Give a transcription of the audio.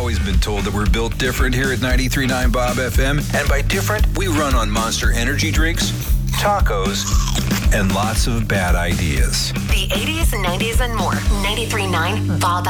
always been told that we're built different here at 93.9 Bob FM. And by different, we run on Monster energy drinks, tacos, and lots of bad ideas. The 80s, 90s, and more. 93.9 Bob